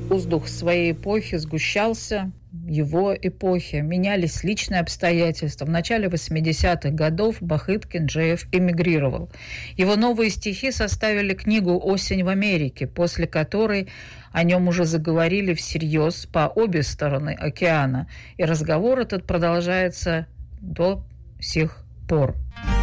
Воздух своей эпохи сгущался, его эпохи, менялись личные обстоятельства. В начале 80-х годов Бахыткин Джеев эмигрировал. Его новые стихи составили книгу «Осень в Америке», после которой о нем уже заговорили всерьез по обе стороны океана. И разговор этот продолжается до сих пор.